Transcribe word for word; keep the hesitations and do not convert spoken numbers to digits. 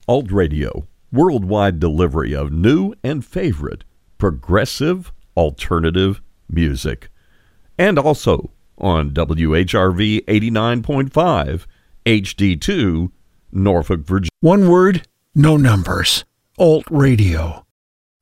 Alt Radio, worldwide delivery of new and favorite progressive alternative music. And also on W H R V eighty-nine point five, H D two, Norfolk, Virginia. One word, no numbers. Alt Radio.